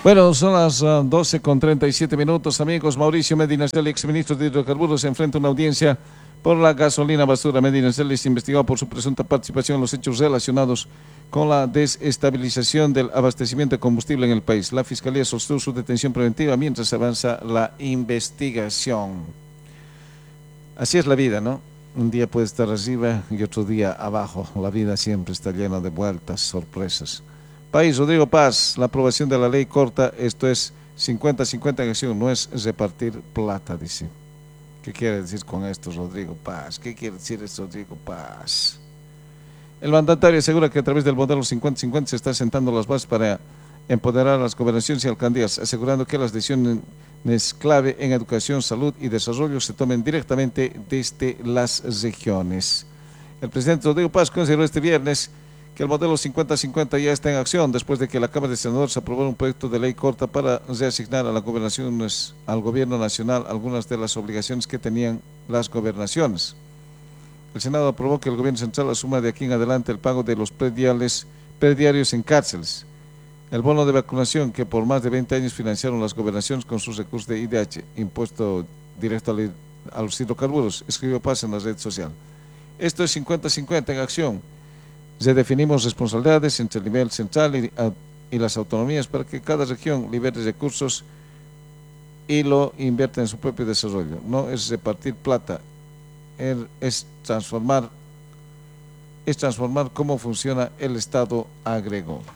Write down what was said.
Bueno, son las 12:37 amigos. Mauricio Medinaceli, exministro de Hidrocarburos, se enfrenta a una audiencia por la gasolina basura. Medinaceli es investigado por su presunta participación en los hechos relacionados con la desestabilización del abastecimiento de combustible en el país. La Fiscalía sostuvo su detención preventiva mientras avanza la investigación. Así es la vida, ¿no? Un día puede estar arriba y otro día abajo. La vida siempre está llena de vueltas, sorpresas. País, Rodrigo Paz, la aprobación de la ley corta, esto es 50-50 en acción, no es repartir plata, dice. ¿Qué quiere decir con esto, Rodrigo Paz? ¿Qué quiere decir esto, Rodrigo Paz? El mandatario asegura que a través del modelo 50-50 se están sentando las bases para empoderar a las gobernaciones y alcaldías, asegurando que las decisiones clave en educación, salud y desarrollo se tomen directamente desde las regiones. El presidente Rodrigo Paz consideró este viernes que el modelo 50-50 ya está en acción después de que la Cámara de Senadores aprobó un proyecto de ley corta para reasignar a las gobernaciones, al gobierno nacional, algunas de las obligaciones que tenían las gobernaciones. El Senado aprobó que el gobierno central asuma de aquí en adelante el pago de los prediarios en cárceles, el bono de vacunación que por más de 20 años financiaron las gobernaciones con sus recursos de IDH, impuesto directo a los hidrocarburos, escribió Paz en la red social. Esto es 50-50 en acción. Redefinimos responsabilidades entre el nivel central y las autonomías para que cada región libere recursos y lo invierta en su propio desarrollo. No es repartir plata, es transformar cómo funciona el Estado, agregó.